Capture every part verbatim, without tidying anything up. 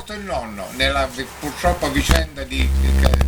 morto il nonno nella purtroppo vicenda di, di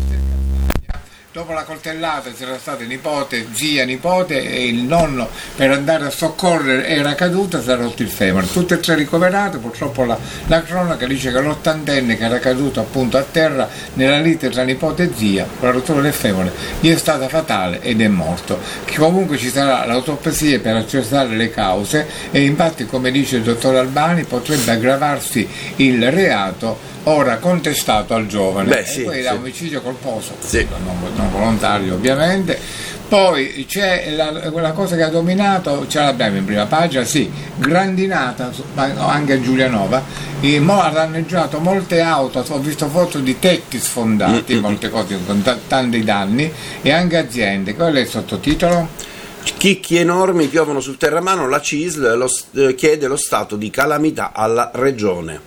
dopo la coltellata c'era stato nipote, zia, nipote e il nonno per andare a soccorrere era caduto, si era rotto il femore, tutte e tre ricoverate. Purtroppo la, la cronaca dice che l'ottantenne che era caduto appunto a terra nella lite tra nipote e zia con la rottura del femore gli è stata fatale ed è morto. Che comunque ci sarà l'autopsia per accertare le cause e infatti, come dice il dottor Albani, potrebbe aggravarsi il reato ora contestato al giovane. Beh, e sì, poi sì. da omicidio colposo, Sì. non, non volontario ovviamente. Poi c'è la, quella cosa che ha dominato, ce l'abbiamo in prima pagina, sì, grandinata anche a Giulianova, e mo ha danneggiato molte auto, ho visto foto di tetti sfondati, Mm-hmm. molte cose con t- tanti danni, e anche aziende. Qual è il sottotitolo? Chicchi enormi piovono sul terramano, la C I S L lo, eh, chiede lo stato di calamità alla regione.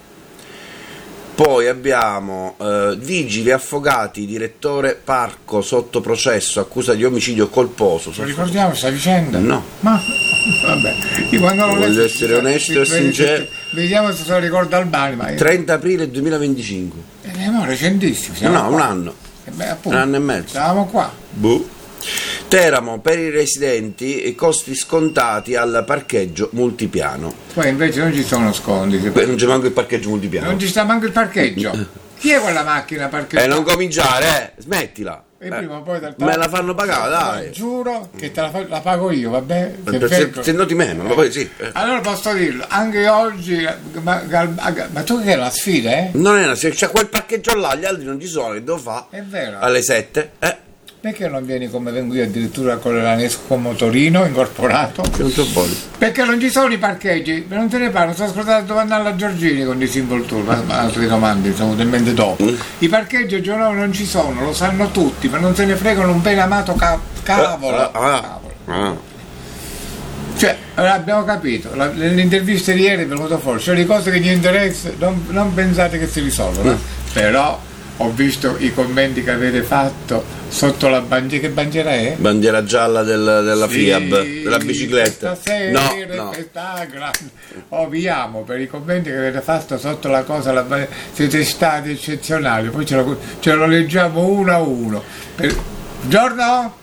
Poi abbiamo eh, vigili affogati, direttore parco sotto processo, accusa di omicidio colposo. Lo ricordiamo questa vicenda? No. Ma vabbè, io quando l'ho Voglio letto- essere onesto e sincero. Vediamo se se lo ricorda Albani. Ma io- trenta aprile duemilaventicinque. Eh, no, recentissimo. No, siamo no, qua. un anno. Eh beh, appunto, Un anno e mezzo. Stavamo qua. Boh. Teramo, per i residenti i costi scontati al parcheggio multipiano. Poi invece non ci sono sconti. se- Beh, non c'è manco il parcheggio multipiano. Non ci sta manco il parcheggio. Chi è quella macchina parcheggiata? Eh, non cominciare, eh, smettila. E Eh, prima o poi dal me la fanno pagare, dai. Giuro che te la, fa- la pago io, vabbè? Se Se, vengo- se noti meno, ma poi sì. eh. Allora posso dirlo, anche oggi, ma, ma- ma tu che è la sfida, eh? Non è una, se c'è quel parcheggio là, gli altri non ci sono, che devo fare? È vero. Alle sette? Eh, Perché non vieni come vengo io addirittura con l'Anesco motorino incorporato? non so buono. Perché non ci sono i parcheggi, non te ne parlo, sto ascoltando dove andare alla Giorgini con Disinvoltura, ma ma altre domande mi sono venute in mente dopo. Mm. I parcheggi a Giornova non ci sono, lo sanno tutti, ma non se ne fregano un bene amato ca- cavolo. Ah, ah, cavolo. ah. Cioè, allora abbiamo capito, la- nell'intervista di ieri è venuto fuori, cioè le cose che gli interessano, non, non pensate che si risolvono, Mm. però ho visto i commenti che avete fatto sotto la bandiera, che bandiera è? Bandiera gialla del- della Sì, FIAB, della bicicletta. Stasera, No, no. questa grande. Oh, vi amo per i commenti che avete fatto sotto la cosa, la ba- siete stati eccezionali, poi ce lo, ce lo leggiamo uno a uno. Per... Giorno?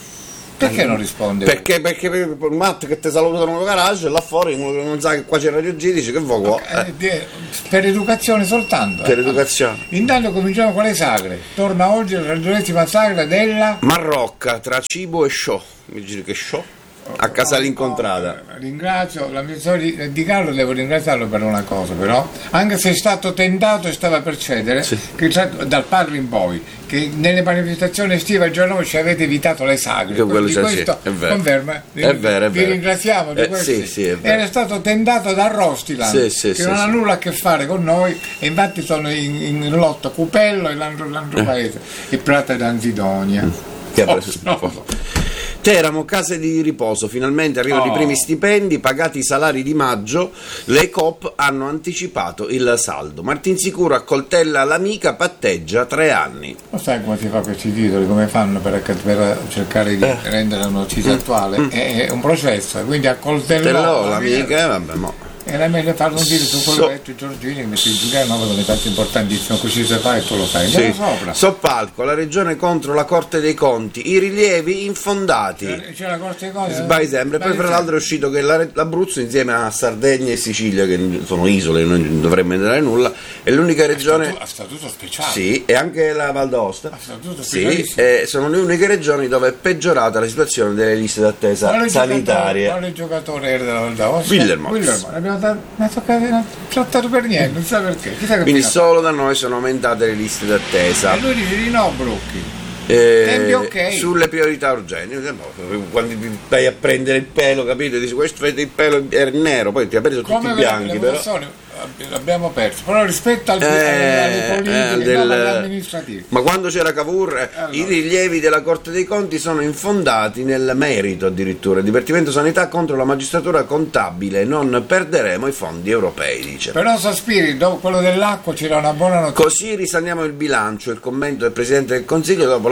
Perché non risponde? Perché, perché per il Matt che ti salutano nel garage, là fuori uno che non sa che qua c'è Radio G dice che vuoi qua. Eh, Eh, di- per educazione soltanto. per eh. educazione. Intanto cominciamo con le sagre. Torna oggi la ragionesima sagra della Marrocca tra cibo e show. Mi dici che show? A Casale Incontrata. Oh, ringrazio l'amministratore di Carlo, devo ringraziarlo per una cosa però, anche se è stato tentato e stava per cedere, Sì. che tra- dal Parlo in poi, che nelle manifestazioni estive a Giornova ci avete evitato le sagre. Che quello Di c'è, questo sì, è vero. conferma. È vero, è Vi vero. ringraziamo di Eh, questo. sì, sì, è vero. Era stato tentato da Rostiland, Sì, sì, che sì, non sì. ha nulla a che fare con noi, e infatti sono in, in lotta Cupello e l'altro, l'altro Eh. paese, e Prata d'Anzidonia. Che ha Oh, preso no. un po'. Teramo, case di riposo, finalmente arrivano Oh. i primi stipendi, pagati i salari di maggio, le Coop hanno anticipato il saldo. Martinsicuro accoltella l'amica, patteggia tre anni. Lo sai come si fa questi titoli, come fanno per, per cercare di Eh. rendere la notizia attuale? È, è un processo, quindi accoltellò Tellò l'amica, vabbè, mo. era meglio farlo dire su quello So- che ha detto Giorgini, che metti in Giulianova con le parti importantissime, così si fa e tu lo sai. Andiamo Sì. sopra. Soppalco, la regione contro la Corte dei Conti, i rilievi infondati. C'è la Corte dei Conti. Sbagli sempre. Poi, fra l'altro, è uscito che la- l'Abruzzo, insieme a Sardegna e Sicilia, che sono isole, noi non dovremmo entrare nulla, è l'unica regione. A statuto speciale. Sì, e anche la Val d'Aosta. A statuto Sì, specialissimo. eh, sono le uniche regioni dove è peggiorata la situazione delle liste d'attesa Quale giocatore- sanitarie. Quale giocatore era della Val d'Aosta? Willermoz. Willermoz. L'abbiamo dato- non ha toccato- non ha trattato per niente, non sa perché. Chissà che Quindi fine ha solo da noi sono aumentate le liste d'attesa. fatto. E lui dice di no, Brucchi. Eh, Tempi ok. Sulle priorità urgenti. Quando ti vai a prendere il pelo, capito? Dici questo vede il pelo è nero, poi ti ha preso tutti Come i quelle- bianchi, le però. votazioni l'abbiamo perso, però rispetto al, Eh, alle politiche, eh, non del- alle amministrative. Ma quando c'era Cavour, eh, Allora. i rilievi della Corte dei Conti sono infondati nel merito addirittura. Il Dipartimento Sanità contro la magistratura contabile, non perderemo i fondi europei, dice. Però Sospiri, dopo quello dell'acqua c'era una buona notizia. Così risaniamo il bilancio, il commento del Presidente del Consiglio dopo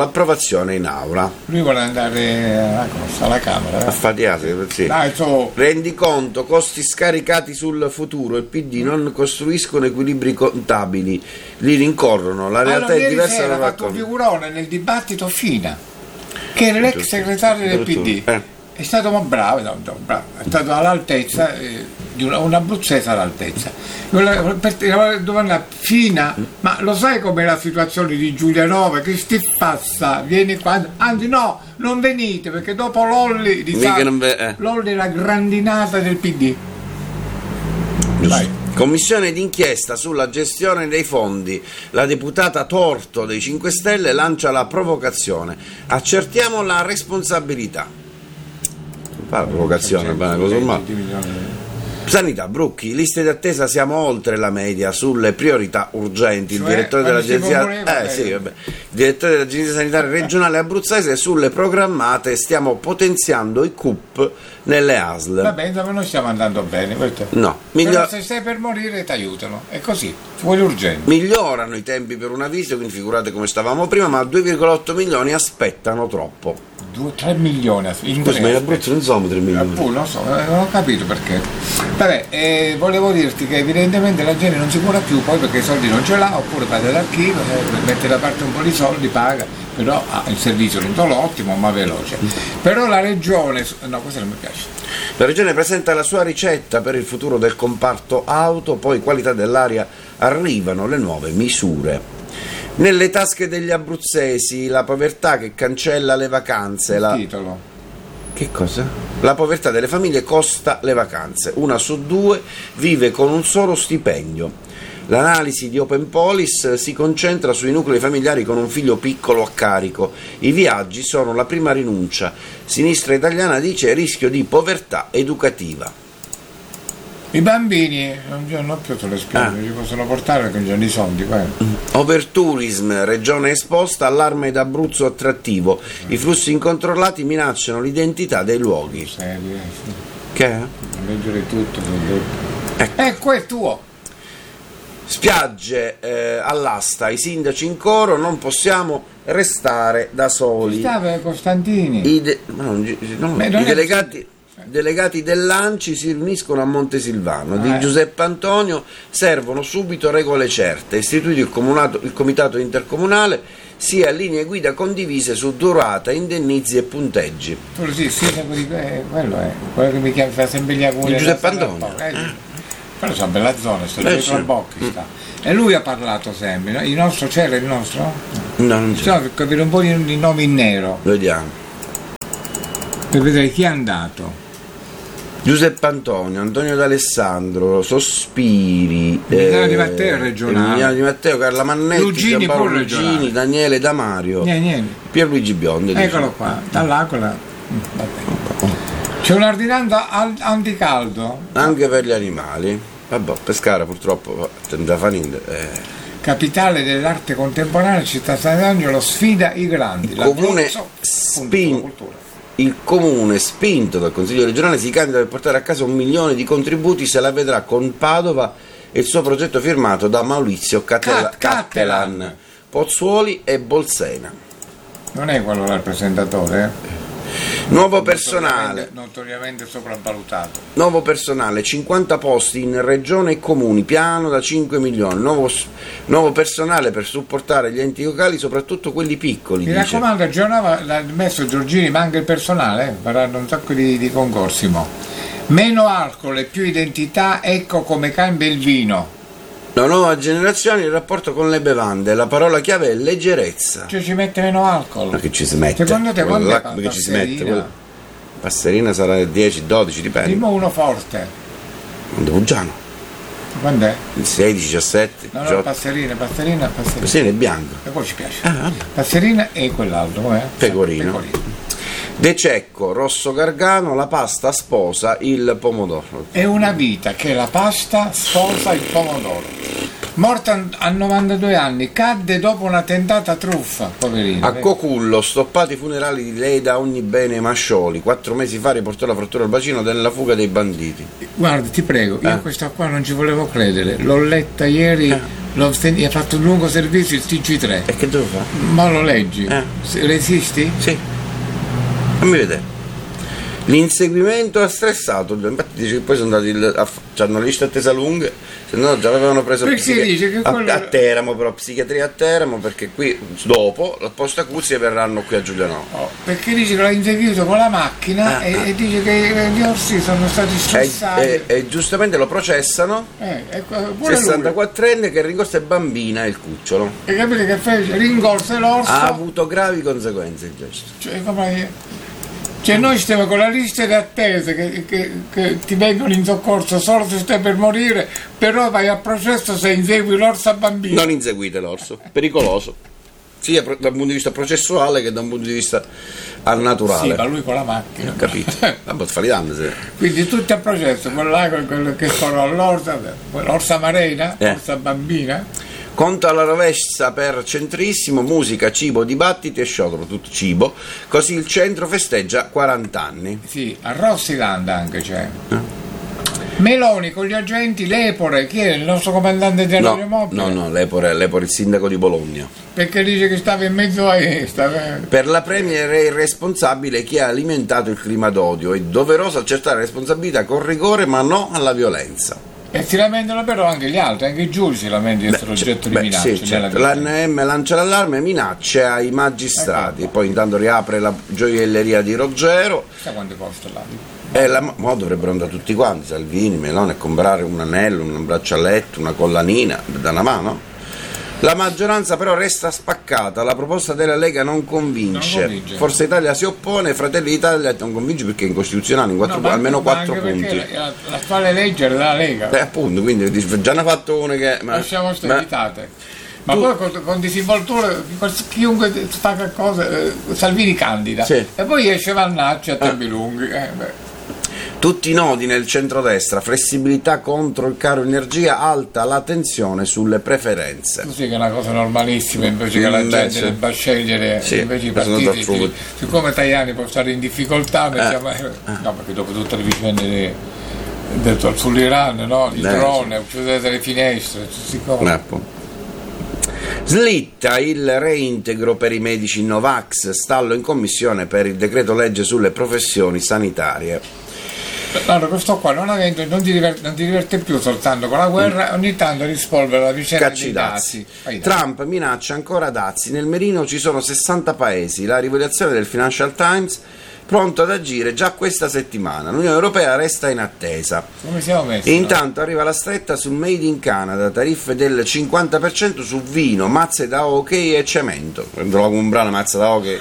l'approvazione in aula. Lui vuole andare alla, cosa, alla Camera. Eh? Affatiate, sì. Dai, so. Rendiconto, costi scaricati sul futuro, il P D non costruiscono equilibri contabili, li rincorrono, la realtà allora, è diversa. Ieri sera ha fatto un figurone nel dibattito Fina, che era l'ex segretario del P D. Eh. È stato ma bravo, no, no, bravo, è stato all'altezza eh, di una, un abruzzese all'altezza. Domanda Fina, ma lo sai com'è la situazione di Giulianova? Che sti passa, vieni qua, anzi no, non venite perché dopo Lolli di Mica Sa- non ve- eh. Lolli è la grandinata del P D. Vai. Commissione d'inchiesta sulla gestione dei fondi. La deputata Torto dei cinque Stelle lancia la provocazione. Accertiamo la responsabilità. La provocazione, beh, cosa normale. Sanità, Brucchi, liste d'attesa siamo oltre la media sulle priorità urgenti. Il Cioè, direttore quando si dell'agenzia componeva, eh, eh. sì, vabbè. Il direttore dell'agenzia sanitaria regionale abruzzese sulle programmate stiamo potenziando i C U P nelle A S L. Va bene, ma noi stiamo andando bene. Questo. No, Però miglior- se stai per morire ti aiutano, è così, vuoi urgente. migliorano i tempi per una visita, quindi figurate come stavamo prima, ma due virgola otto milioni aspettano troppo. tre milioni in Poi, ma in Abruzzo non sono tre milioni. Appunto, non so, non ho capito perché. Vabbè, eh, volevo dirti che evidentemente la gente non si cura più poi perché i soldi non ce l'ha, oppure va dall'archivio, eh, mette da parte un po' di soldi, paga, però ha il servizio non solo ottimo ma veloce. Però la regione, no, questo non mi piace. La regione presenta la sua ricetta per il futuro del comparto auto, poi qualità dell'aria, arrivano le nuove misure. Nelle tasche degli abruzzesi, la povertà che cancella le vacanze. Il La... titolo. Che cosa? La povertà delle famiglie costa le vacanze. Una su due vive con un solo stipendio. L'analisi di Open Police si concentra sui nuclei familiari con un figlio piccolo a carico. I viaggi sono la prima rinuncia. Sinistra Italiana dice rischio di povertà educativa. I bambini non hanno più sulle spiagge, Ah. li possono portare perché non hanno i soldi. Poi. Overtourism, regione esposta, allarme d'Abruzzo attrattivo. I flussi incontrollati minacciano l'identità dei luoghi. Serio, eh, sì. Che è? Leggere tutto. Ecco. Ecco, è tuo. Spiagge eh, all'asta, i sindaci in coro, non possiamo restare da soli. Stava Costantini. I, de- ma non- no, Beh, i non è- delegati, delegati dell'Anci si riuniscono a Montesilvano. Di Ah, eh. Giuseppe Antonio servono subito regole certe, istituito il, comunato- il comitato intercomunale, sia linee guida condivise su durata, indennizi e punteggi. Tu sì, sì, quello è, quello è, quello che mi chiama fa sempre gli auguri. Di Giuseppe alla- Antonio. Eh, quello sono bella zona, sto Eh, dietro sì. al Bocchi sta. E lui ha parlato sempre, no? Il nostro c'era il nostro? No, non c'è. Stiamo per capire un po' di, di nomi in nero, Vediamo. per vedere chi è andato. Giuseppe Antonio, Antonio D'Alessandro, Sospiri, Emiliano Di Matteo è regionale. Emiliano Di Matteo, Carla Mannetti, Lugini Giampaolo pure Lugini, regionale. Daniele Damario, Niente, niente. Pierluigi Biondo. Eccolo dice. qua, dall'Aquila. Mm, vabbè. C'è un'ordinanza al- anticaldo. Anche per gli animali. Vabbè, Pescara purtroppo non da fa niente. Eh. Capitale dell'arte contemporanea, città Sant'Angelo sfida i grandi. Il comune L'Abruzzo, spin- punto, la cultura. Il comune, spinto dal Consiglio regionale, si candida per portare a casa un milione di contributi, se la vedrà con Padova e il suo progetto firmato da Maurizio Catela- Cat- Cattelan. Cattelan, Pozzuoli e Bolsena. Non è quello del presentatore, eh? Nuovo personale, Notoriamente, notoriamente sopravvalutato. nuovo personale, cinquanta posti in regione e comuni, piano da cinque milioni, nuovo, nuovo personale per supportare gli enti locali, soprattutto quelli piccoli. Mi dice. raccomando, a Genova l'ha messo Giorgini, manca il personale, eh? Faranno un sacco di, di concorsi mo. Meno alcol e più identità, ecco come cambia il vino. La nuova generazione, il rapporto con le bevande, la parola chiave è leggerezza. Cioè ci mette meno alcol. Ma che ci si mette? Secondo te quando è L'acqua che ci si mette? Passerina? Quella- Passerina sarà dieci dodici, dipende. Dimmo uno forte. Quando Buggiano? Quando è? sedici, diciassette, No, no, diciotto. Passerina, Passerina, Passerina. Passerina è bianco. E poi ci piace. Ah, vabbè. Passerina e quell'altro, com'è? Pecorino. Pecorino. De Cecco, Rosso Gargano, la pasta sposa il pomodoro. È una vita che la pasta sposa il pomodoro. Morta a novantadue anni, cadde dopo una tentata truffa, poverino. A Cocullo, stoppati i funerali di lei da ogni bene Mascioli. Quattro mesi fa riportò la frattura al bacino nella fuga dei banditi. Guarda, ti prego, io Eh. questa qua non ci volevo credere, l'ho letta ieri L'ho sentito, ha fatto un lungo servizio il T G tre. E che devo fare? Ma lo leggi? Eh. Resisti? Sì. Fammi vedere. L'inseguimento ha stressato, infatti dice che poi sono andati il, a, hanno le liste attesa lunghe, se no già avevano preso psichi- dice che a, quello... a Teramo, però psichiatria a Teramo, perché qui dopo al posto Acuzzi verranno qui a Giulianova. Oh, perché dice che l'ha inseguito con la macchina ah, e, ah. e dice che gli orsi sono stati stressati e, e, e giustamente lo processano. eh, sessantaquattrenne che rincorsa è bambina il cucciolo. E capite che fece? Ringorse l'orso, Ha avuto gravi conseguenze il gesto. cioè, come... Cioè noi stiamo con la lista di attese che, che, che ti vengono in soccorso solo se stai per morire, però vai a processo se insegui l'orso a bambino. Non inseguite l'orso, pericoloso, sia dal punto di vista processuale che da un punto di vista al naturale. Sì, ma lui con la macchina. Ho capito, vabbè, fa danni se... Quindi tutti a processo, quello là, quello che farò all'orsa, l'orsa marina, eh. l'orsa bambina. Conto alla rovescia per Centrissimo, musica, cibo, dibattiti e sciopero, tutto cibo, così il centro festeggia quaranta anni. Sì, a Rossiland anche c'è. Eh. Meloni con gli agenti, Lepore, chi è il nostro comandante dell'aeromobile? No, no, no, Lepore, Lepore, il sindaco di Bologna. Perché dice che stava in mezzo a stava... Per la Premier è irresponsabile chi ha alimentato il clima d'odio, è doveroso accertare responsabilità con rigore ma no alla violenza. E si lamentano però anche gli altri, anche i giudici si lamentano di essere beh, oggetto beh, di minacce. Sì, certo. L'A N M lancia l'allarme, minacce ai magistrati, ecco. Poi intanto riapre la gioielleria di Roggero. Sa quanto costa là? E la, mo dovrebbero andare tutti quanti, Salvini, Meloni, a comprare un anello, un braccialetto, una collanina da una mano. La maggioranza però resta spaccata, la proposta della Lega non convince, non convince. Forza Italia si oppone, Fratelli d'Italia non convince perché è incostituzionale, in quattro, no, almeno anche, quattro anche punti. La, l'attuale legge era della Lega. Eh, appunto, quindi già ne ha fatto una che... Ma, lasciamo stare, evitate. Ma tu, poi con, con disinvoltura, chiunque fa qualcosa, eh, Salvini candida. Sì. E poi esce Vannacci a tempi eh. lunghi. Eh, beh. Tutti i nodi nel centrodestra, flessibilità contro il caro energia, alta la tensione sulle preferenze. Sì, che è una cosa normalissima, invece che la gente sì. debba scegliere, sì, invece i partiti, che, siccome Tajani può stare in difficoltà, mettiamo, eh. no, perché dopo tutte le vicende detto sull'Iran, no? Il eh, drone, sì. Uccidete le finestre, tutti cose. Eh, Slitta il reintegro per i medici Novax, stallo in commissione per il decreto legge sulle professioni sanitarie. Allora, questo qua non, avendo, non, ti diverte, non ti diverte più soltanto con la guerra, ogni tanto rispolvere la vicenda Cacci dei dazi. dazi. Trump minaccia ancora dazi, nel mirino ci sono sessanta paesi, la rivelazione del Financial Times pronto ad agire già questa settimana, l'Unione Europea resta in attesa. Come siamo messi? Intanto no? Arriva la stretta sul Made in Canada, tariffe del cinquanta per cento su vino, mazze da hockey e cemento. Andrò a comprare una mazza da hockey.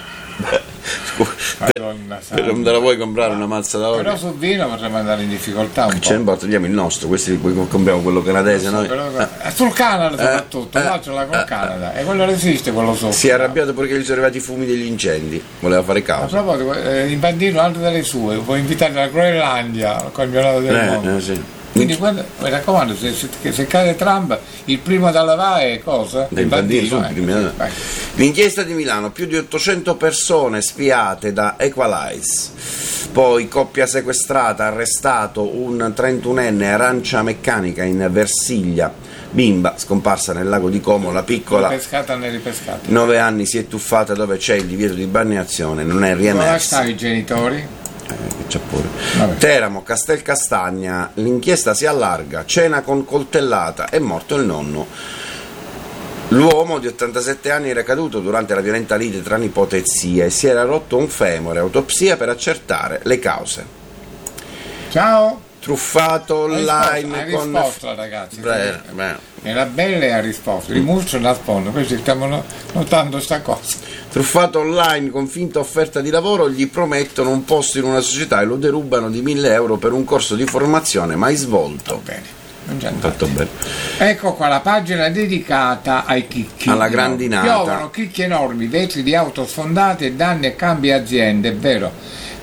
Madonna, per non te la vuoi comprare una mazza da hockey? Però sul vino potremmo andare in difficoltà un ce po'. Togliamo il nostro, questi compriamo quello canadese so, noi. Però, eh. Sul Canada soprattutto, eh, l'altro là col eh, Canada e quello resiste, quello sopra. Si è arrabbiato perché gli sono arrivati i fumi degli incendi, voleva fare causa. A proposito, eh, il bandino altro delle sue, vuoi invitare la Groenlandia al campionato del eh, mondo. Eh, sì. Quindi quando, mi raccomando, se, se, se cade Trump, il primo da lavare è cosa? Il bandino, bandino, eh, sì, l'inchiesta di Milano, più di ottocento persone spiate da Equalize, poi coppia sequestrata, arrestato un trentunenne, arancia meccanica in Versiglia, bimba scomparsa nel lago di Como, la piccola pescata ne ripescata. nove anni si è tuffata dove c'è il divieto di balneazione, non è riemersa. Dove stanno i genitori? Eh, c'è pure. Teramo, Castelcastagna, l'inchiesta si allarga, cena con coltellata, è morto il nonno. L'uomo di ottantasette anni era caduto durante la violenta lite tra nipote e zia e si era rotto un femore, autopsia per accertare le cause. Ciao! Truffato online hai con... risposto ragazzi, beh, beh. Era bella e ha risposto, il mostro nasponde, questi stiamo notando sta cosa. Truffato online con finta offerta di lavoro, gli promettono un posto in una società e lo derubano di mille euro per un corso di formazione mai svolto. Bene, non già fatto bene. Ecco qua la pagina dedicata ai chicchi. Alla grandinata. Piovono chicchi enormi, vetri di auto sfondate, danni e cambi aziende, è vero.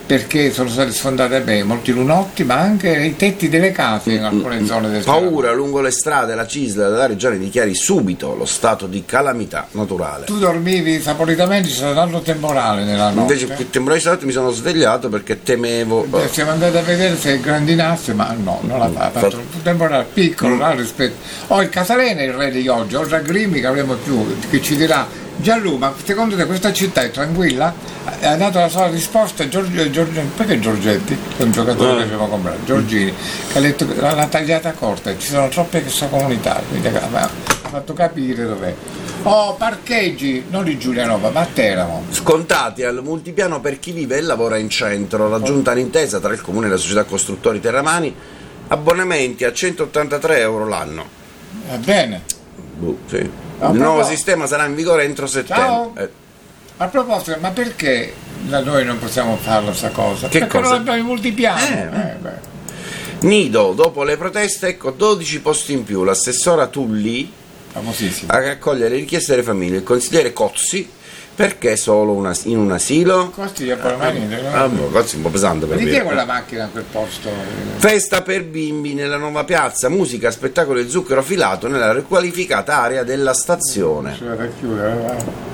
perché sono state sfondate bene molti lunotti, ma anche i tetti delle case in alcune Mm, zone del Paura lungo le strade, la C I S L della regione dichiari subito lo stato di calamità naturale. Tu dormivi saporitamente, c'è stato tanto temporale nella notte. Invece il temporale stanotte mi sono svegliato perché temevo. Eh, Siamo andati a vedere se grandinasse, ma no, non l'ha fatto. Ha fatto un temporale piccolo, là, rispetto. Oh, il Casalena è il re di oggi, oltre a Grimmi che avremo più, che ci dirà Gianlu, ma secondo te questa città è tranquilla? Ha dato la sua risposta a Giorgio, Giorgio, perché Giorgetti? È un giocatore No. che abbiamo comprato, Giorgini, che ha detto che l'ha tagliata corta, ci sono troppe extracomunitari, quindi ha ha fatto capire dov'è. Oh, parcheggi, non di Giulianova, ma a Teramo. Scontati al multipiano per chi vive e lavora in centro, raggiunta l'intesa tra il comune e la società costruttori terramani, abbonamenti a centottantatré euro l'anno. Va bene. Boh, sì. Ah, Il nuovo però- sistema sarà in vigore entro settembre. Ciao. Eh, A proposito, ma perché da noi non possiamo farlo sta cosa? Che perché cosa? non abbiamo i multipiani. Eh, Eh, beh. Nido, dopo le proteste, ecco dodici posti in più. L'assessora Tulli Famosissimo. a raccogliere le richieste delle famiglie. Il consigliere Cozzi, perché solo una- in un asilo? Costi gli abbonamenti. no? Ah, boh, Cozzi è un po' pesante per Di chi dire. è quella macchina a quel posto? Festa per bimbi nella nuova piazza, musica, spettacolo e zucchero filato nella riqualificata area della stazione. Ci vado a chiudere, va.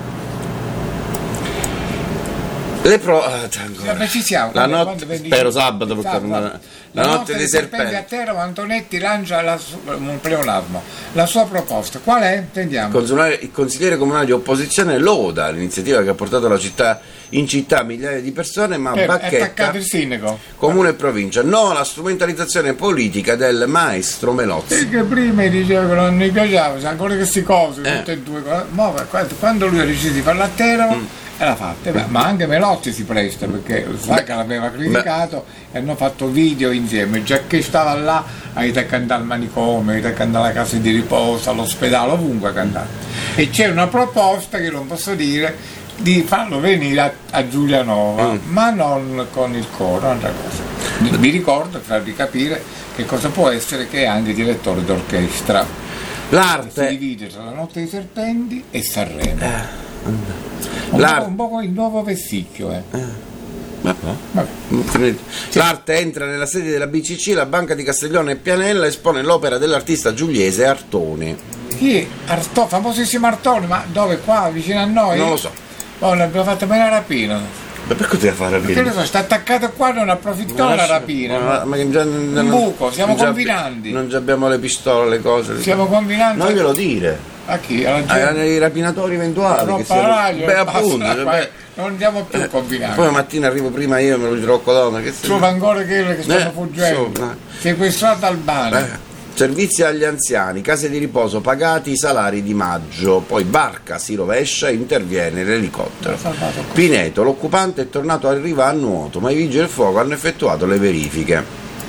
Le pro... ah, ancora. Vabbè, ci siamo. La Quando- notte, quando vedi- spero sabato perché Sabato, non- sabato. la notte dei serpenti. a Teramo, Antonetti lancia la su- un pleonasmo. La sua proposta, qual è? Entendiamo. Consulare- Il consigliere comunale di opposizione loda l'iniziativa che ha portato la città, in città migliaia di persone, ma Eh, è bacchetta attaccato il sindaco. comune e provincia. No alla strumentalizzazione politica del maestro Melozzi. Perché prima diceva che non mi piaceva, c'è ancora queste cose, Eh. tutte e due. Mo, quando- quando lui ha deciso di farla a Teramo, Mm. e l'ha fatta. Eh beh, ma anche Melozzi si presta perché sa che l'aveva criticato e hanno fatto video insieme. Già che stava là, ha ido a cantare al manicomio, ha ido a cantare alla casa di riposo, all'ospedale, ovunque a cantare. E c'è una proposta che non posso dire di farlo venire a, a Giulianova, Mm. ma non con il coro, un'altra cosa. Vi ricordo, per farvi capire che cosa può essere che è anche direttore d'orchestra. Si L'arte. divide tra la Notte dei Serpenti e Sanremo. Un L'arte. po', un po' il nuovo Vessicchio, eh. Vabbè. Vabbè. L'arte entra nella sede della B C C, la Banca di Castiglione e Pianella espone l'opera dell'artista giuliese Artoni. Chi è? Arto, famosissimo Artoni, ma dove? Qua, vicino a noi? Non lo so. Oh, l'abbiamo fatto bene la rapina. Ma perché devi fare Perché rapina? lo so, sta attaccato qua, non approfittò della rapina. Ma, ma che già, un buco, siamo confinanti. Non già abbiamo le pistole, le cose. Siamo confinanti. Non glielo dire. A chi? Alla gente? Ai rapinatori eventuali. Troppa che siano- radio, Beh, basta, appunto. qua, cioè, non andiamo più eh, confinanti. Poi mattina arrivo prima io e me lo dirò Codona. Che se- Trova ancora quello che stanno Eh, fuggendo. insomma. Sequestrato Albano. Eh, Servizi agli anziani, case di riposo pagati i salari di maggio, poi barca si rovescia e interviene l'elicottero. Salvato. Pineto, l'occupante è tornato a riva a nuoto, ma i vigili del fuoco hanno effettuato le verifiche.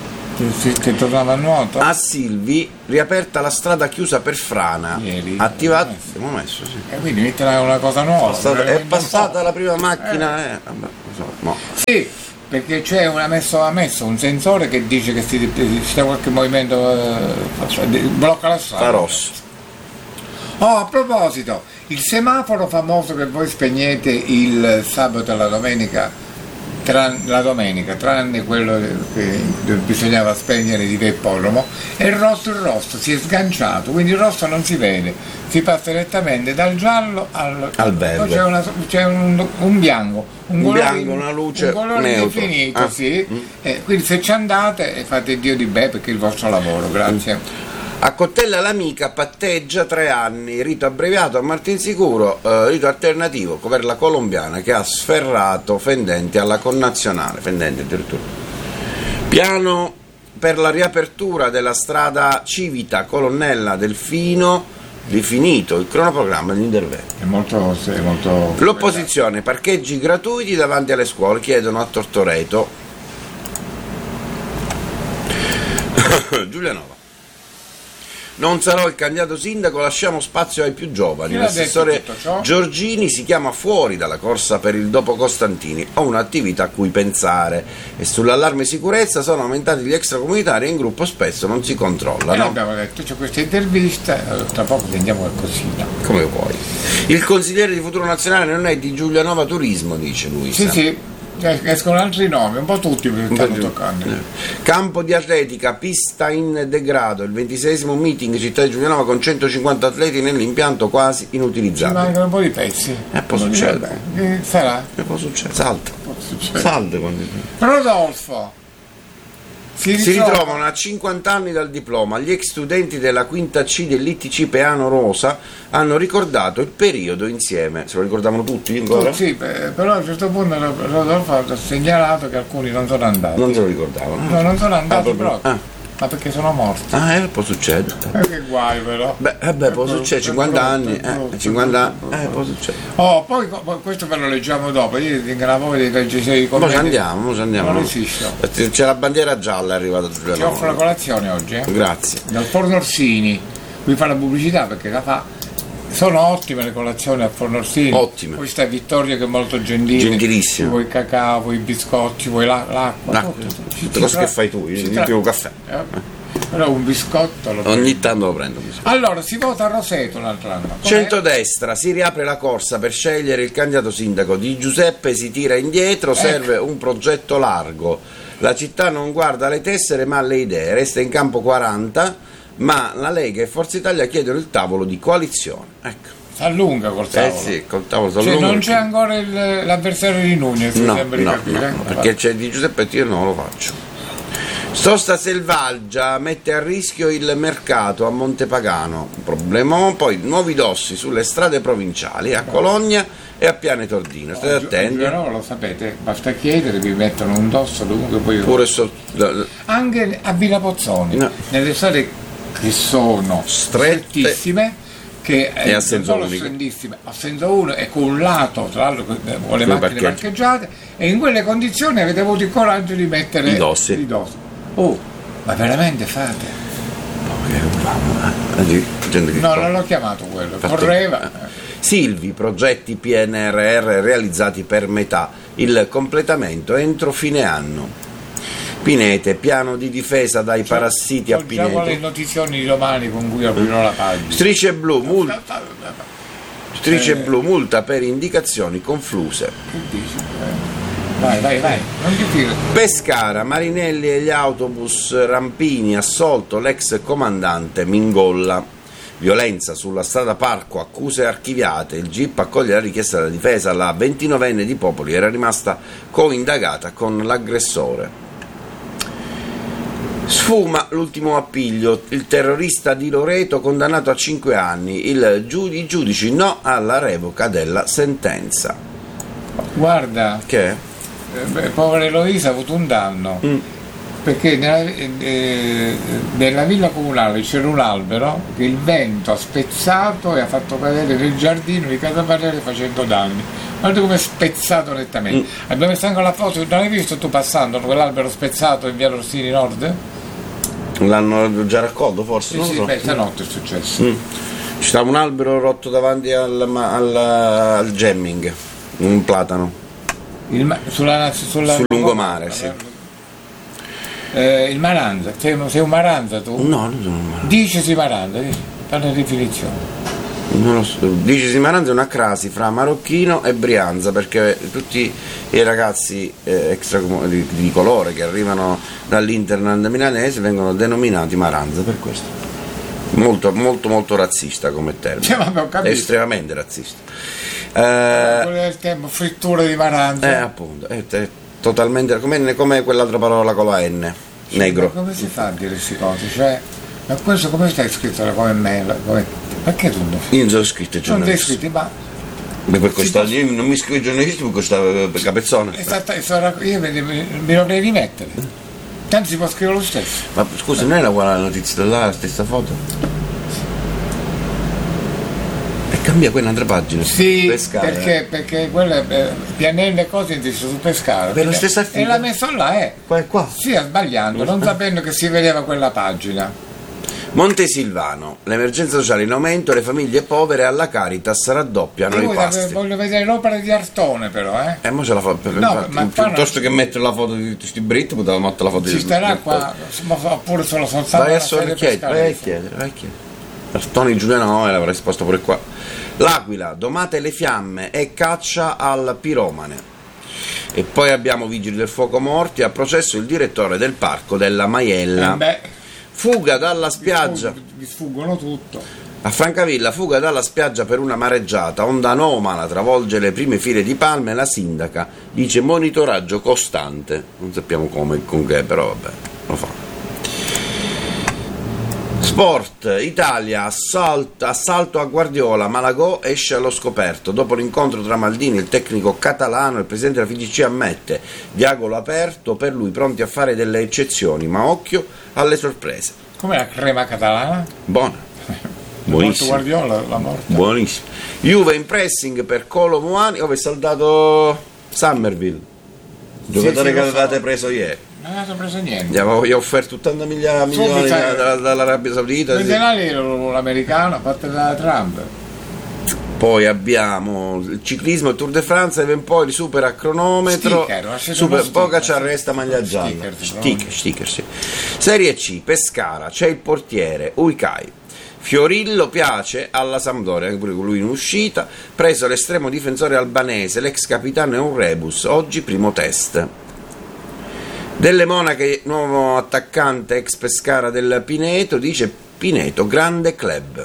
Che, che tornava a nuoto. A Silvi, riaperta la strada chiusa per frana, Ieri. attivata. Eh, Abbiamo messo, sì. E quindi mettela una cosa nuova. È stata- è veramente un passata po'. la prima macchina, eh. Vabbè, insomma, no. Sì, perché c'è una messo, ha messo un sensore che dice che si, si c'è qualche movimento, eh, blocca la strada. Fa rosso. Oh, a proposito, il semaforo famoso che voi spegnete il sabato e la domenica, tran- la domenica, tranne quello che bisognava spegnere di Veppolomo, è il rosso il rosso, si è sganciato, quindi il rosso non si vede, si passa direttamente dal giallo al, Al verde. Poi c'è, una- c'è un, un bianco, un, Un colore, bianco, una luce un colore neutro. indefinito, Ah. sì. Mm. Eh, quindi se ci andate e fate Dio di beh perché è il vostro lavoro, grazie. A Cottella l'amica patteggia tre anni, rito abbreviato a Martinsicuro, eh, rito alternativo per la colombiana che ha sferrato fendenti alla connazionale, fendenti addirittura. Piano per la riapertura della strada Civita Colonnella Delfino, definito il cronoprogramma di intervento. È molto, è molto L'opposizione, parcheggi gratuiti davanti alle scuole, chiedono a Tortoreto. Giulianova. Non sarò il candidato sindaco, lasciamo spazio ai più giovani. Chi l'ha L'assessore detto tutto ciò? Giorgini si chiama fuori dalla corsa per il dopo Costantini. Ho un'attività a cui pensare. E sull'allarme sicurezza sono aumentati gli extracomunitari e in gruppo spesso non si E controllano. abbiamo detto, c'è questa intervista, eh, tra poco sentiamo qualcosina. Come vuoi. Il consigliere di Futuro Nazionale non è di Giulianova Turismo, dice lui. Sì, sì, escono altri nomi, un po' tutti mi stanno toccando. Campo di atletica, pista in degrado, il ventiseiesimo meeting città di Giulianova con centocinquanta atleti nell'impianto quasi Ci inutilizzabile. mancano un po' di pezzi. E può succedere. Che sarà? E può succedere, salta. Può succedere. Salta quando... Rodolfo. Si, Si ritrova- ritrovano a cinquanta anni dal diploma. Gli ex studenti della quinta C dell'I T C Peano Rosa hanno ricordato il periodo insieme. Se lo ricordavano tutti ancora? Tu, sì, beh, però a un certo punto Rodolfo ha segnalato che alcuni non sono andati. Non se lo ricordavano. No, non sono andati Ah, proprio- proprio. ah. Ma perché sono morti. Ah, eh, può succedere. Eh, che guai però. Beh, eh beh, può È brutto, succedere, è cinquanta brutto, anni, è brutto, eh, cinquanta è anni, eh, può succedere. Oh, poi poi questo ve lo leggiamo dopo. Io tengo la voglia di leggere i Mo' commenti. ci andiamo, mo' ci andiamo. Non no? esisto. C'è la bandiera gialla, è arrivata da Ti Giulianova. offro la colazione oggi, eh? Grazie. Dal Forno Orsini. Qui fa la pubblicità perché la fa. Sono ottime le colazioni al Forno Orsini. Ottime. Poi sta Vittorio che è molto gentile. Gentilissimo. Vuoi cacao, vuoi biscotti, vuoi la- l'acqua. L'acqua, tutto. tutte Ci- le cose ci che tra- fai tu, io ci non tra- bevo caffè. Eh, Però un biscotto lo Ogni tanto lo prendo. Allora, si vota a Roseto l'altro anno. Com'è? Centrodestra, si riapre la corsa per scegliere il candidato sindaco. Di Giuseppe si tira indietro, serve un progetto largo. La città non guarda le tessere ma le idee, resta in campo quaranta, ma la Lega e Forza Italia chiedono il tavolo di coalizione. Ecco. Si allunga col Eh tavolo. sì, col tavolo Cioè, s'allunga non perché- c'è ancora il- l'avversario di Nunez, mi No, sembra di no, capire. no, perché c'è di Giuseppe io non lo faccio. Sosta selvaggia mette a rischio il mercato a Montepagano, un problema. Poi nuovi dossi sulle strade provinciali a Cologna e a Piane Tordino. State attenti. Però lo sapete, basta chiedere, vi mettono un dosso dovunque poi. Pure so- Anche a Villa Pozzoni, No. nelle strade che sono Strette. strettissime, che E a senso non solo unico. strettissime, a senso uno e con un lato, tra l'altro con le Con i macchine parcheggi. parcheggiate, e in quelle condizioni avete avuto il coraggio di mettere I dossi. i dossi. Oh, ma veramente fate? Eh, sì, gente che No, corre. non l'ho chiamato quello, Fatto- correva. eh. Silvi, progetti P N R R realizzati per metà, il completamento entro fine anno. Pinete, piano di difesa dai parassiti a Leggiamo le Pineto. notizioni di domani con cui aprirò la pagina. Strisce blu, mul- strisce Eh. blu, multa per indicazioni confluse. Che dici? Eh, Vai, vai, vai, non ti tiro. Pescara, Marinelli e gli autobus Rampini, assolto l'ex comandante Mingolla. Violenza sulla strada Parco, accuse archiviate, il G I P accoglie la richiesta della difesa, la ventinovenne di Popoli era rimasta coindagata con l'aggressore. Sfuma l'ultimo appiglio, il terrorista di Loreto condannato a cinque anni, il giu- i giudici no alla revoca della sentenza. Guarda, Che è? eh, beh, povera Eloisa ha avuto un danno. Mm. Perché nella, eh, nella villa comunale c'era un albero che il vento ha spezzato e ha fatto cadere nel giardino di Casa Barriere facendo danni. Guarda come è spezzato nettamente. Mm. Abbiamo messo anche la foto, non hai visto tu passando quell'albero spezzato in via Rossini Nord? L'hanno già raccolto forse? Sì, Non sì, lo so. beh, stanotte è successo. Mm. Ci stava un albero rotto davanti al, ma- al, al Gemming, un platano. Il ma- sulla, sulla, Sul lungomare, sì. Eh, il Maranza, sei, sei un Maranza tu? No, non sono male. Dicesi Maranza, dici, per la definizione. Non lo so. Dice Simaranza è una crasi fra Marocchino e Brianza, perché tutti i ragazzi eh, extracomu- di, di colore che arrivano dall'Interland milanese vengono denominati Maranza per questo. Molto, molto, molto razzista come termine. Cioè, vabbè, ho capito. Estremamente razzista. Eh, Quello del tempo, frittura di eh, Maranza. appunto, è, è totalmente come, come quell'altra parola con la N, negro. Ma come si fa a dire queste cose? Cioè, ma questo come stai scritto come me? Come, perché tu non Io non sono scritto non sei giornalista. scritto? Ma Beh, per Si questo, può- io non mi scrivo giornalista per questo per capezzone. esatta- sarà- io mi, mi, mi dovrei rimettere. Tanto si può scrivere lo stesso. Ma scusa, non è la quale notizia della la stessa foto? E cambia quella un'altra pagina. Sì, Pescara. perché, perché quelle eh, pianelle cose indice su Pescara. Per lo Perché- stesso articolo? E l'ha messo là, eh. Qua e qua. Sì, sbagliando, non sapendo che si vedeva quella pagina. Montesilvano, l'emergenza sociale in aumento, le famiglie povere alla Caritas raddoppiano Io i voglio, pasti. voglio vedere l'opera di Artone però, eh. E mo ce la fa per, No, infatti, ma qua piuttosto non- che mettere la foto di tutti questi britti, poteva mettere la foto Ci di starà del qua, ma- oppure solo soltanto Vai a la serie solo chiedere, vai a pescarese. chiedere, vai a chiedere. Artoni Giuliano l'avrei risposto pure qua. L'Aquila, domate le fiamme e caccia al piromane. E poi abbiamo Vigili del Fuoco morti, a processo il direttore del parco della Maiella. Eh beh, Fuga dalla spiaggia. vi sfuggono tutto. A Francavilla, fuga dalla spiaggia per una mareggiata, onda anomala travolge le prime file di palme, la sindaca dice monitoraggio costante. Non sappiamo come e con che, però vabbè, lo fa. Sport, Italia, assalto, assalto a Guardiola, Malagò esce allo scoperto. Dopo l'incontro tra Maldini e il tecnico catalano, il presidente della F I G C ammette diavolo aperto, per lui pronti a fare delle eccezioni, ma occhio alle sorprese. Com'è la crema catalana? Buona, buonissimo. Guardiola, la morte. Buonissimo. Juve in pressing per Colo Muani, ove è saldato Summerville, giocatore sì, che lo avevate so. preso ieri. Non ha preso niente. Gli avevo gli ho offerto ottanta miliardi milioni Subito, da- dall'Arabia Saudita. Sì. L'Italia l'americano fatto da Trump. Poi abbiamo il ciclismo, il Tour de France, e poi supera a cronometro. Sticker, ma c'è Super, uno Poca sticker, ci arresta maglia gialla. sticker, Sticker, sticker, sì. Serie C, Pescara, c'è il portiere, Uicai. Fiorillo piace alla Sampdoria, anche pure con lui in uscita, preso l'estremo difensore albanese, l'ex capitano è un rebus, oggi primo test. Delle Monache, nuovo attaccante ex Pescara del Pineto, dice Pineto, grande club.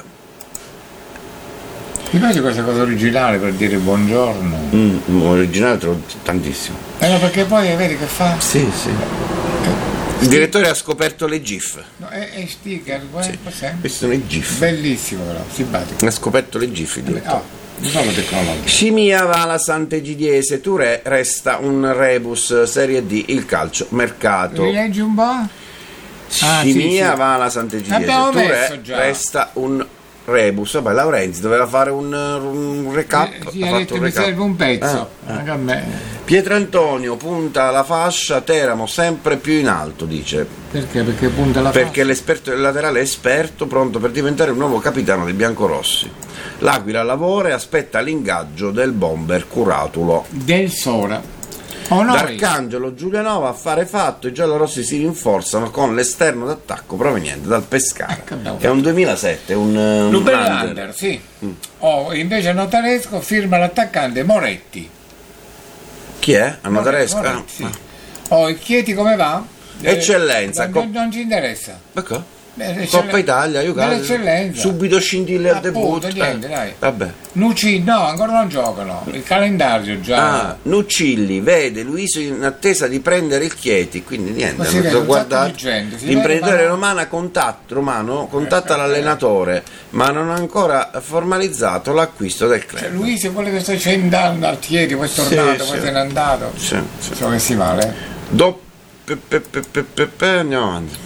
Mi piace questa cosa originale per dire buongiorno. Mm, originale trovo tantissimo. Eh no, perché poi vedi che fa? Sì, sì. Il direttore ha scoperto le GIF. No, è, è sticker, Sì. cos'è? Questi sono i GIF. Bellissimo però, simpatico. Ha scoperto le GIF il direttore. Oh, non sono tecnologico. Scimia va alla Sant'Egidiese, Touré resta un rebus, Serie D, il calcio mercato. Rileggi un po'? Ah, Scimia sì, sì. va alla Sant'Egidiese, L'abbiamo Touré messo già. resta un rebus. Vabbè, Laurenzi doveva fare un, un recap. Eh, sì, ha ha fatto detto un mi recap. serve un pezzo. Ah, ah. Anche a me. Pietrantonio punta la fascia, Teramo sempre più in alto, dice. Perché? Perché punta la Perché l'esperto del laterale è esperto, pronto per diventare un nuovo capitano dei biancorossi. L'Aquila lavora e aspetta l'ingaggio del bomber Curatulo. del Sora. Oh, no, D'Arcangelo, Giulianova, affare fatto, i giallorossi si rinforzano con l'esterno d'attacco proveniente dal Pescara. Ecco, abbiamo È un duemilasette, un, un under. Lubellander, sì. Oh, invece a Notaresco firma l'attaccante Moretti. Chi è? A Notaresco? Moretti, Ah, sì. ah. Oh, il Chieti come va? Eccellenza, Eh, co- non, non ci interessa. Ecco. Beh, Coppa eccellen- Italia, io caso, dell'eccellenza. subito scintille al Appunto, debutto. niente, eh, dai. Vabbè. Nucci, no, ancora non giocano. Il calendario già. Ah, Nuccilli vede Luiso in attesa di prendere il Chieti, quindi niente, Ma si hanno vede un guardato. sacco di gente, si L'imprenditore vede, ma- romano contatto, romano contatta Eh, l'allenatore, ma non ha ancora formalizzato l'acquisto del Cioè, club. Luisi è quello che sta scendendo al Chieti, poi è tornato, Sì, poi sì. se n'è andato. Sì, sì. So che si male. Dopo pe- pe- pe- pe- pe- pe- andiamo avanti.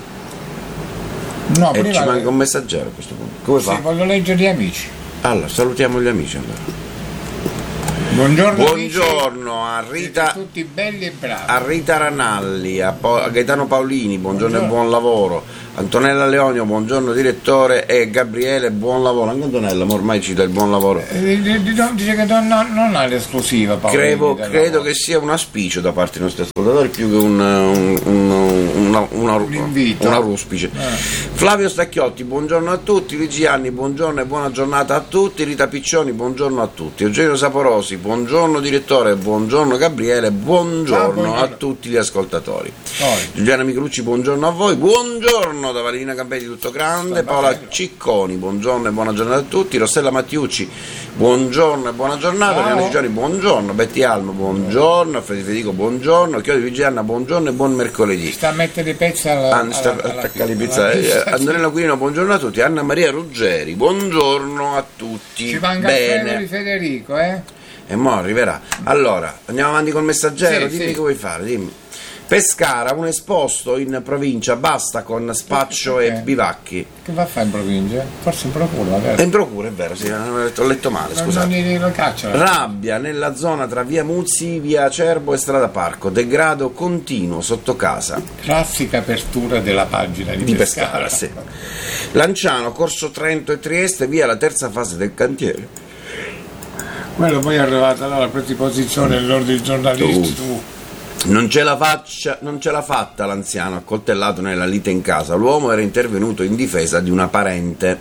No, E prima ci manca un messaggero a questo punto. Come sì, fa? voglio leggere gli amici. Allora, salutiamo gli amici allora. Buongiorno, Buongiorno a amici. Rita. Siete tutti belli e bravi. A Rita Ranalli, a, Po- a Gaetano Paolini, buongiorno, Buongiorno. e buon lavoro. Antonella Leonio, buongiorno direttore, e Gabriele, buon lavoro. Anche Antonella, ma ormai ci dà il buon lavoro. Eh, di- di- di- Dice che non, non- non ha l'esclusiva, Paolo. Credo, credo che sia un auspicio da parte dei nostri ascoltatori più che un, un, un- una, una, Un invito. una ruspice. Eh. Flavio Stacchiotti, buongiorno a tutti. Luigi Anni, buongiorno e buona giornata a tutti. Rita Piccioni, buongiorno a tutti. Eugenio Saporosi, buongiorno direttore, buongiorno Gabriele, buongiorno, Ah, buongiorno. a tutti gli ascoltatori. Poi. Giuliana Micolucci, buongiorno a voi, buongiorno da Valentina Campetti, tutto grande. Sta Paola bello. Cicconi, buongiorno e buona giornata a tutti. Rossella Mattiucci, buongiorno e buona giornata. Ciao. Adriano Ciccioni, buongiorno. Betty Almo, buongiorno. Fede Federico, buongiorno. Chiodi Vigianna, buongiorno e buon mercoledì. Sta a mettere i pezzi alla, Anzi, sta alla- alla- attaccare le alla- pizza. alla- Eh, Antonella Quirino, buongiorno a tutti. Anna Maria Ruggeri, buongiorno a tutti. Ci manca il freno di Bene. Federico, eh? E mo arriverà. Allora, andiamo avanti col messaggero. Sì, Dimmi sì. che vuoi fare, dimmi. Pescara, un esposto in provincia, basta con spaccio e Ok. bivacchi. Che va a fare in provincia? Forse in procura, E magari. in procura, è vero, sì, ho letto, ho letto male, Non, non scusate. li lo cacciano. Rabbia nella zona tra via Muzzi, via Acerbo e strada Parco, degrado continuo sotto casa Classica apertura della pagina di, di Pescara, sì. Lanciano, Corso Trento e Trieste, via la terza fase del cantiere. Quello poi è arrivata là la predisposizione dell'ordine giornalisti. Tu. Non ce la faccia, non ce l'ha fatta l'anziano accoltellato nella lite in casa. L'uomo era intervenuto in difesa di una parente.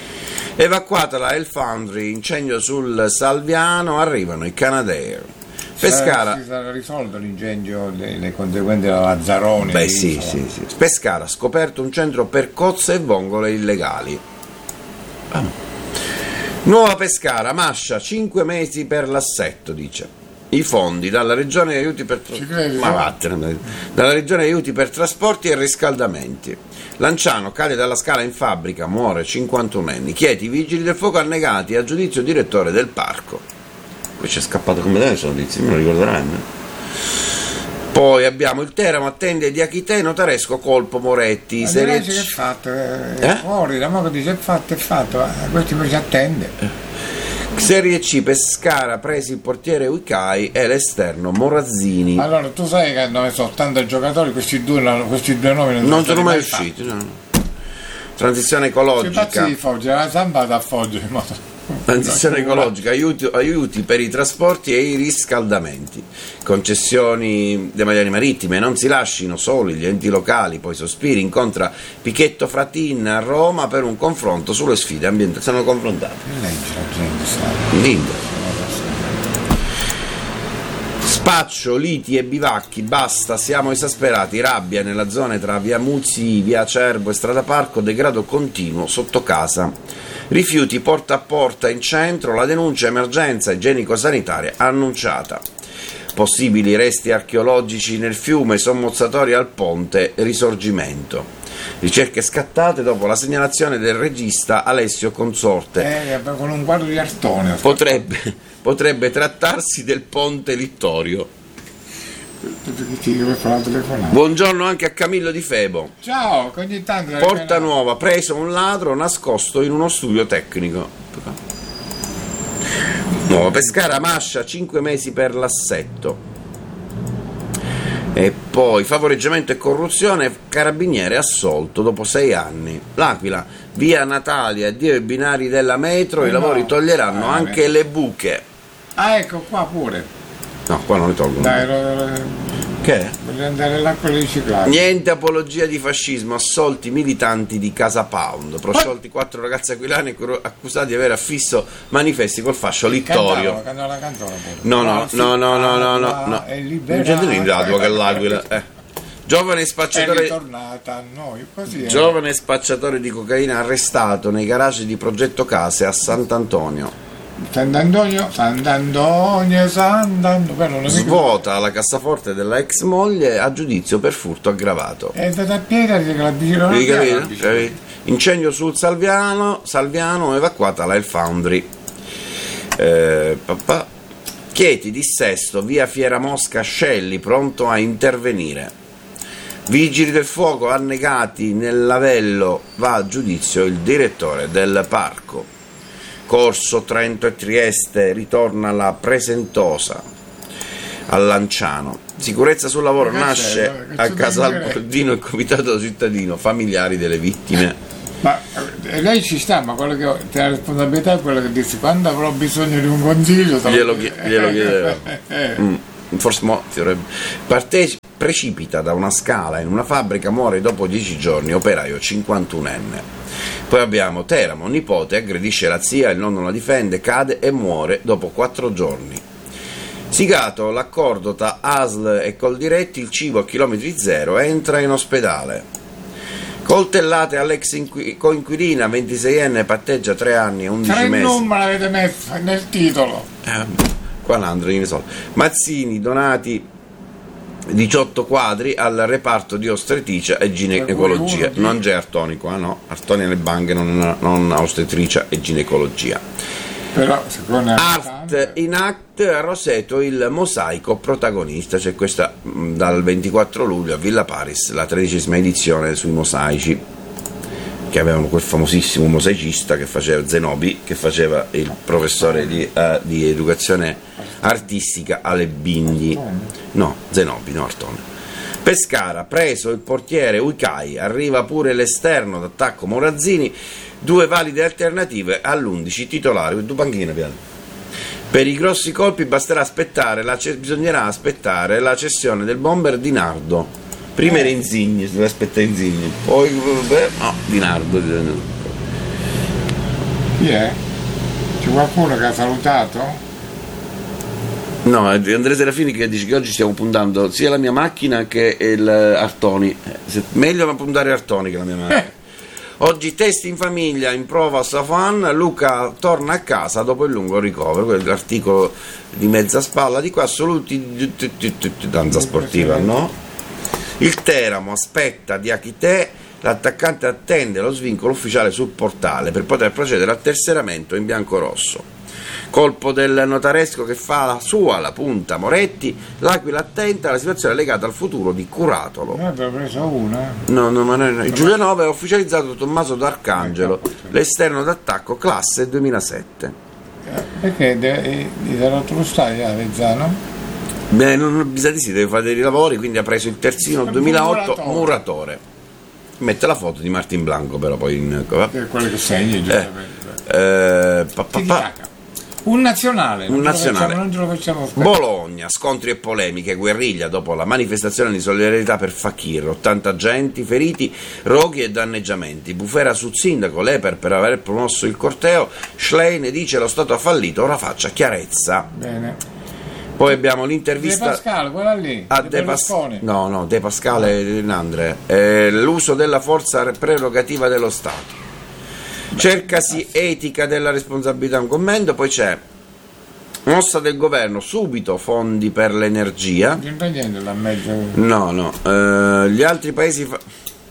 Evacuata la El Foundry, incendio sul Salviano, arrivano i Canadair. Pescara. Si sarà risolto l'incendio, le, le conseguenze della Lazzaroni? Beh sì, sì, sì. Pescara, scoperto un centro per cozze e vongole illegali. Ah. Nuova Pescara, Mascia, cinque mesi per l'assetto, dice. I fondi dalla regione aiuti per credi, Ma vattene, dalla regione aiuti per trasporti e riscaldamenti. Lanciano cade dalla scala in fabbrica, muore cinquantunenne. Chieti, vigili del fuoco annegati a giudizio direttore del parco. Qui c'è scappato completamente notizia, me lo ricorderanno. Poi abbiamo il Teramo attende di Achite, notaresco colpo Moretti. Ma serie dice che è fatto, è eh? fuori, la moca dice è fatto, è fatto, eh, questi poi si attende. Serie C, Pescara, presi il portiere Uicai e l'esterno Morazzini. Allora, tu sai che hanno messo ottanta giocatori, questi due, questi due nomi non, Non sono sono mai fatti. usciti, no, no. Transizione Si ecologica. pazzi di Foggia, la zampata a Foggia. in modo- Transizione ecologica, aiuti, aiuti per i trasporti e i riscaldamenti, concessioni demaniali marittime, non si lascino soli gli enti locali. Poi Sospiri incontra Pichetto Fratin a Roma per un confronto sulle sfide ambientali. Sono confrontati. Legge la gente, sa. Linda. Spaccio, liti e bivacchi, basta, siamo esasperati, rabbia nella zona tra via Muzzi, via Cerbo e strada Parco, degrado continuo sotto casa. Rifiuti porta a porta in centro, la denuncia emergenza igienico-sanitaria annunciata. Possibili resti archeologici nel fiume, sommozzatori al ponte, Risorgimento. Ricerche scattate dopo la segnalazione del regista Alessio Consorte. Eh, con un quadro di Artone. Potrebbe, potrebbe trattarsi del ponte Littorio. Buongiorno anche a Camillo Di Febo. Ciao, che ogni tanto Porta Nuova, preso un ladro nascosto in uno studio tecnico. Nuova Pescara, Mascia, cinque mesi per l'assetto. E poi favoreggiamento e corruzione, carabiniere assolto dopo sei anni. L'Aquila, via Natalia, Dio i binari della metro, eh i no. lavori toglieranno ah, anche beh. le buche. Ah, ecco qua pure. No, qua non le tolgono. Dai, lo, lo, Che è? voglio andare là con le riciclate. Niente apologia di fascismo, assolti militanti di Casa Pound, prosciolti quattro ragazzi aquilani accusati di aver affisso manifesti col fascio Littorio. Cantava la canzone pure. No, no, no, no, no, no, no, no. È Non c'è niente che l'Aquila. Eh. Giovane È spacciatore, ritornata a noi, così è. giovane spacciatore di cocaina arrestato nei garage di Progetto Case a Sant'Antonio. Sant'Antonio, Sant'Antonio, Sant'Antonio. Però non Svuota la cassaforte della ex moglie a giudizio per furto aggravato. è stata a piedi che la bicicletta. Devi capire? Capito? Incendio sul Salviano, Salviano evacuata la El Foundry. Eh, papà. Chieti, dissesto, via Fiera Mosca Scelli, pronto a intervenire. Vigili del fuoco annegati nel lavello, va a giudizio il direttore del parco. Corso Trento e Trieste, ritorna la Presentosa a Lanciano. Sicurezza sul lavoro, Che nasce c'è? a Che Casal c'è? Bordino il comitato cittadino, familiari delle vittime. Ma eh, lei ci sta, ma quello che ho- la responsabilità è quella che disse quando avrò bisogno di un consiglio sarò- Glielo, chie- glielo chiedevo. Eh. Mm, forse mo, ti dovrebbe- Parteci- precipita da una scala in una fabbrica, muore dopo dieci giorni, operaio cinquantunenne. Poi abbiamo Teramo, nipote aggredisce la zia, il nonno la difende, cade e muore dopo quattro giorni. Sigato l'accordo tra A S L e Coldiretti, il cibo a chilometri zero entra in ospedale. Coltellate all'ex inqui- coinquilina, ventiseienne, patteggia tre anni e undici Tre mesi. numeri l'avete messo nel titolo. Eh, qua l'andro ne so. Mazzini, donati diciotto quadri al reparto di ostetricia e ginecologia. Uno di- Non c'è Artonico, ah no, Artoni alle banche, non, non ostetricia e ginecologia. Però secondo Art in Act a Roseto, il mosaico protagonista. C'è questa mh, dal ventiquattro luglio a Villa Paris, la tredicesima edizione sui mosaici, che avevano quel famosissimo mosaicista che faceva Zenobi, che faceva il professore di, eh, di educazione artistica alle Bindi. No, Zenobi, no, Artone. Pescara, preso il portiere Uicai, arriva pure l'esterno d'attacco Morazzini, due valide alternative all'undici titolare. Due panchine, piano. Per i grossi colpi basterà aspettare la ce- bisognerà aspettare la cessione del bomber Di Nardo. Prima era Insigne, si deve aspettare Insigne, poi beh, no, Di Nardo. Chi è? C'è qualcuno che ha salutato? No, è Andrea Serafini che dice che oggi stiamo puntando sia la mia macchina che il Artoni. Eh, meglio puntare Artoni che la mia macchina. Oggi test in famiglia in prova a Safan, Luca torna a casa dopo il lungo ricovero, quello è l'articolo di mezza spalla di qua, assoluti danza sportiva, no? Il Teramo aspetta di Achite, l'attaccante attende lo svincolo ufficiale sul portale per poter procedere al tesseramento in bianco-rosso. Colpo del notaresco che fa la sua, la punta Moretti, l'Aquila attenta alla situazione legata al futuro di Curatolo. Noi abbiamo preso una. No, no, ma no, il Giulianova ha ufficializzato Tommaso D'Arcangelo, l'esterno d'attacco classe duemilasette. Perché gli darò lo stadio a Vezzano? Beh, non bisogna di sì, deve fare dei lavori, quindi ha preso il terzino duemilaotto muratore. muratore. Mette la foto di Martin Blanco però poi in... È quello che segni, giustamente. Eh, eh, pa, pa, pa. Un nazionale, un non, nazionale. Ce lo facciamo, non ce lo facciamo Bologna, scontri e polemiche, guerriglia dopo la manifestazione di solidarietà per Fakir, ottanta agenti feriti, roghi e danneggiamenti. Bufera sul sindaco, Leper per aver promosso il corteo, Schlein dice lo Stato ha fallito, ora faccia chiarezza. Bene. Poi abbiamo l'intervista De Pascal, quella lì, a De Pascal. No, no, De Pascal e Nandre. Eh, l'uso della forza prerogativa dello Stato. Cercasi etica della responsabilità, un commento, poi c'è mossa del governo, subito fondi per l'energia. Non c'è niente là mezzo. No, no, eh, gli altri paesi fa...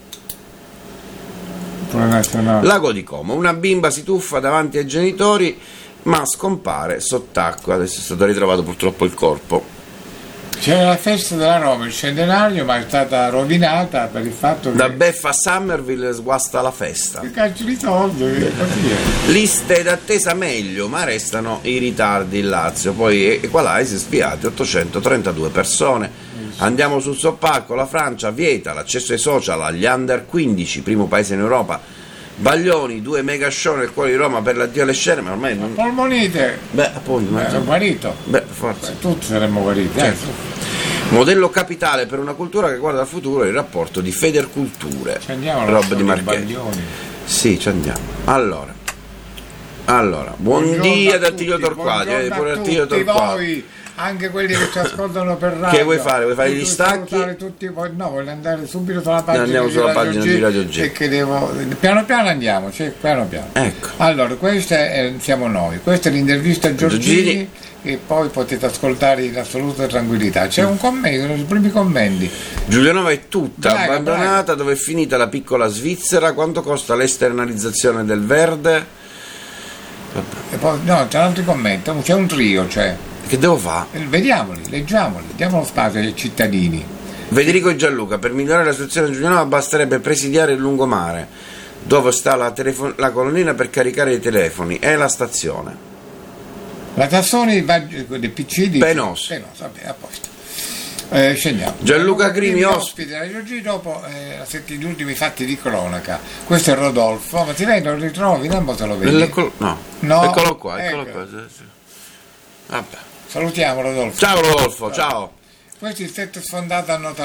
Lago di Como, una bimba si tuffa davanti ai genitori ma scompare sott'acqua, adesso è stato ritrovato purtroppo il corpo. C'era la festa della Roma, il centenario, ma è stata rovinata per il fatto che... Da beffa a Summerville sguasta la festa. Che cazzo di soldi, così è. Liste d'attesa meglio, ma restano i ritardi in Lazio. Poi Equalize spiati ottocentotrentadue persone. Andiamo sul soppalco, la Francia vieta l'accesso ai social agli under quindici, primo paese in Europa. Baglioni, due mega show nel cuore di Roma per l'addio alle scene, ma ormai non... Polmonite! Beh, appunto, Beh, sono guarito. Beh, forza. Beh, tutti saremmo guariti. Certo. Eh. Modello capitale per una cultura che guarda al futuro, il rapporto di Federculture. Ci andiamo Rob di Marchetti. Baglioni. Sì, ci andiamo. Allora. Allora, buon dia da Attilio Torquati, eh, pure Attilio Torquati. Voi, anche quelli che ci ascoltano per radio. Che vuoi fare? Vuoi fare gli stacchi? Tutti, no, voglio andare subito sulla pagina, andiamo di, sulla Radio pagina G, di Radio G. E che devo, piano piano andiamo, cioè, piano piano. Ecco. Allora, questa è, siamo noi, questa è l'intervista a Giorgini, Giorgini e poi potete ascoltare in assoluta tranquillità. C'è un commento, i primi commenti. Giulianova è tutta Braga, abbandonata, braga. Dove è finita la piccola Svizzera? Quanto costa l'esternalizzazione del verde? E poi, no, c'è un altro commento, c'è un trio, cioè. Che devo fare? Vediamoli, leggiamoli, diamo lo spazio ai cittadini. Federico e Gianluca, per migliorare la situazione di Giulianova basterebbe presidiare il lungomare, dove sta la, telefon- la colonnina per caricare i telefoni, è la stazione. La Tassoni va dei P C di Penoso. Penoso, vabbè, a posto. Eh, scendiamo. Gianluca Crimi, ospite Radio G, dopo eh, gli ultimi fatti di cronaca. Questo è Rodolfo, ma ti lei lo ritrovi? Non te lo vedi? Eccolo, no. no, eccolo qua, eccolo ecco. qua. Vabbè. Salutiamo Rodolfo. Ciao Rodolfo, ciao. Questo è il tetto sfondato a notare.